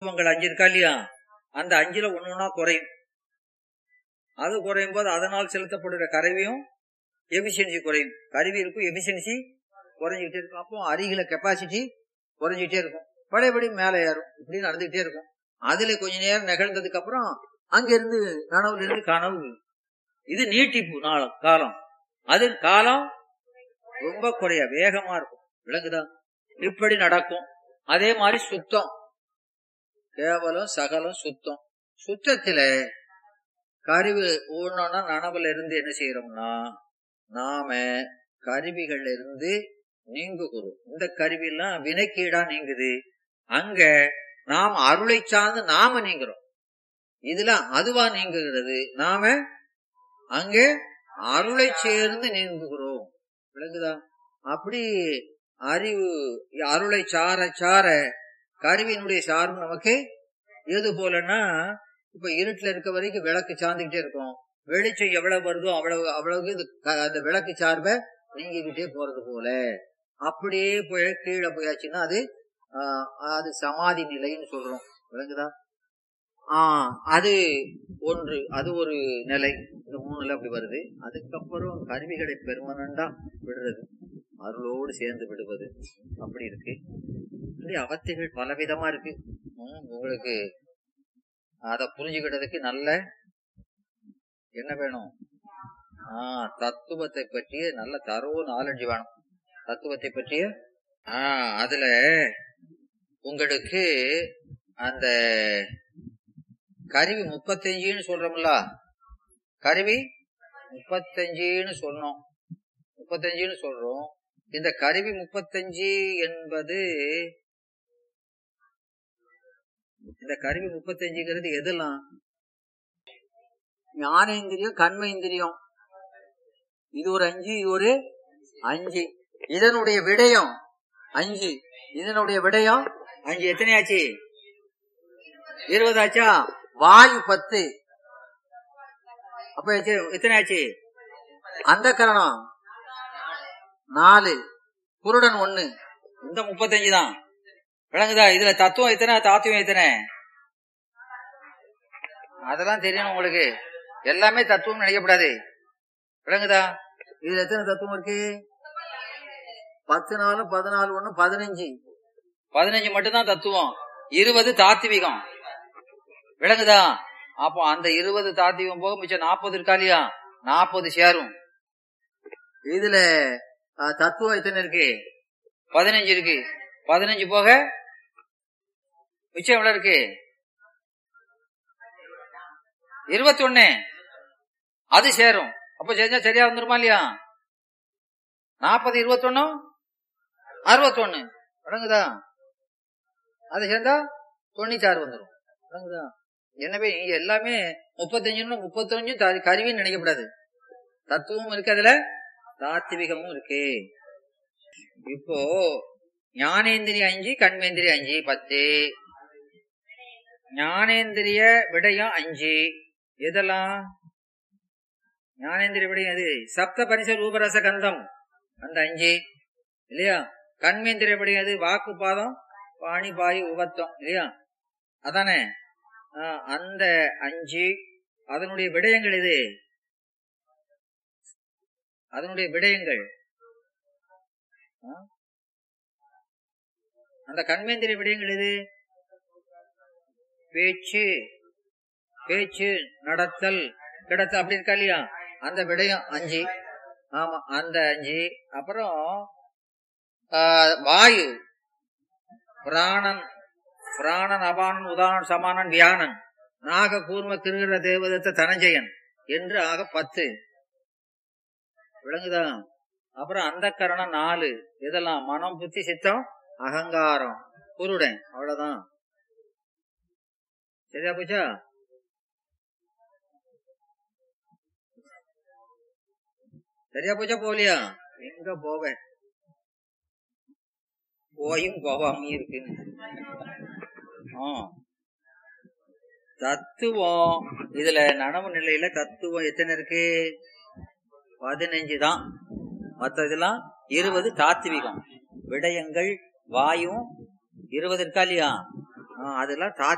தத்துவங்கள் 5 இருக்கா இல்லையா, அந்த 5ல ஒன்னொன்னா குறையும். அது குறையும் போது அதனால் செலுத்தப்படுற கருவியும் எபிசியன்சி குறையும். கருவி இருக்கும், எபிசியன்சி குறைஞ்சிக்கிட்டே இருக்கும். அப்போ அருகில கெப்பாசிட்டி குறைஞ்சிட்டே இருக்கும், பழையபடி மேலே ஏறும், இப்படி நடந்துகிட்டே இருக்கும். அதுல கொஞ்ச நேரம் நிகழ்ந்ததுக்கு அப்புறம் அங்கிருந்து கனவுல இருந்து கனவு. இது நீட்டிப்பு காலம். அது காலம் ரொம்ப குறைய வேகமா இருக்கும். விளங்குதா? இப்படி நடக்கும். அதே மாதிரி சுத்தம், கேவலம் சகலம் சுத்தம். சுத்தத்துல கருவி ஒன்னொன்னா நனவுல இருந்து என்ன செய்யறோம்னா, நாம கருவிகள்ல இருந்து நீங்குகிறோம். இந்த கருவி எல்லாம் வினைக்கீடா நீங்குது. அங்க நாம் அருளை சார்ந்து நாம நீங்குறோம். இதுல அதுவா நீங்குகிறது, நாம அங்கே அருளை சேர்ந்து நீங்குகிறோம். விளங்குதா? அப்படி அறிவு அருளை சார சார கருவியினுடைய சார்பு நமக்கு எது போலன்னா, இப்ப இருட்டுல இருக்க வரைக்கும் விளக்கு சார்ந்துகிட்டே இருக்கும். வெளிச்சம் எவ்வளவு வருதோ அவ்வளவு அந்த விளக்கு சார்பை நீங்கிக்கிட்டே போறது போல. அப்படியே போய் கீழே போயாச்சுன்னா அது சமாதி நிலைன்னு சொல்றோம். விளங்குதா? அது ஒன்று, அது ஒரு நிலை. இந்த 3 அப்படி வருது. அதுக்கப்புறம் கருவிகளை பெர்மனண்டா விடுறது, அருளோடு சேர்ந்து விடுவது, அப்படி இருக்கு. அவத்தைகள் பலவிதமா இருக்கு. உங்களுக்கு அத புரிஞ்சுக்கிட்டதுக்கு நல்ல என்ன வேணும்? தத்துவத்தை பற்றிய நல்ல தரவு நாலஞ்சு வேணும். தத்துவத்தை பற்றிய அதுல உங்களுக்கு அந்த கருவி 35ன்னு சொல்றோம்ல, கருவி 35ன்னு சொன்னோம். 35ன்னு சொல்றோம். இந்த கருவி 35 என்பது, இந்த கருவி 35ங்கிறது எதெல்லாம்? ஞானேந்திரியம், கண்மேந்திரியம், இது ஒரு 5, இது ஒரு 5. இதனுடைய விடயம் 5, இதனுடைய விடயம் 5. எத்தனையாச்சு? 20 ஆச்சா? வாயு 10. அப்ப எத்தனை ஆச்சு? அந்த கரணம் 4, புருடன் 1. இந்த 35 தான். விளங்குதா? இதுல தத்துவம் எத்தனை, தாத்துவம் எத்தனை, அதெல்லாம் தெரியணும் உங்களுக்கு. எல்லாமே தத்துவம் நினைக்கப்படாது. விளங்குதா? இதுல எத்தனை தத்துவம் இருக்கு? 10 4 14 1 15. 15 மட்டும்தான் தத்துவம், 20 தாத்விகம். விளங்குதா? அப்போ அந்த 20 தாத்விகம் போக மிச்சம் 40 இருக்கா இல்லையா, 40 சேரும். இதுல தத்துவம் எத்தனை இருக்கு? 15 இருக்கு. 15 போக மிச்சம் எவ்வளவு இருக்கு? 21. அது சேரும். அப்ப செஞ்சா சரியா வந்துருமா இல்லையா? 40 21 61. விளங்குதா? அது சேர்ந்தா 96 வந்துடும். விளங்குதா? எனவே இங்க எல்லாமே 35 கருவின்னு நினைக்கப்படாது. தத்துவமும் இருக்கு, அதுல தாத்விகமும் இருக்கு. இப்போ ஞானேந்திரிய 5, கண்மேந்திரிய 5, 10. ஞானேந்திரிய விடயம் 5. எதெல்லாம் ஞானேந்திரிய விடயம்? எது? சப்த பரிச ரூபரச கந்தம், அந்த 5 இல்லையா? கண்மேந்திரிய விடயம் எது? வாக்கு, பாதம், பாணி, பாயு, உபத்தம் இல்லையா? அதானே? அந்த 5. அதனுடைய விடயங்கள் எது? அதனுடைய விடயங்கள் அந்த கண்மேந்திரிய விடயங்கள் எது? பேச்சு, பேச்சு, நடத்தல், கிடத்தல், அப்படி இருக்கா இல்லையா? அந்த விடயம் 5. ஆமா, அந்த 5. அப்புறம் வாயு, பிராணன், பிராணன், அபானன், உதாரணன், சமானன், வியானன், நாக, கூர்ம, கிருகிர, தேவதத்த, தனஞ்சயன் என்று ஆக 10. விளங்குதா? அப்புறம் அந்த கரணம் 4. இதெல்லாம் மனம், புத்தி, சித்தம், அகங்காரம், புருடன். அவ்வளவுதான். சரியா போச்சா? சரியா போச்சா? போலியா? எங்க போக, போயும் போவாம இருக்கு. தத்துவம் இதுல நனவு நிலையில தத்துவம் எத்தனை இருக்கு? 15 தான். மற்றதெல்லாம் 20 தாத்விகம் விடயங்கள். வாயும் 20 இருக்கா இல்லையா? அதெல்லாம்